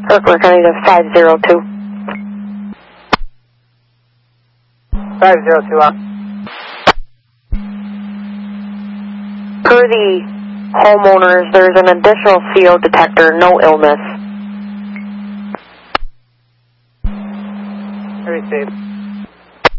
Kirkland County to 502. 502 on. Per the homeowners, there's an additional CO detector, no illness. Very safe.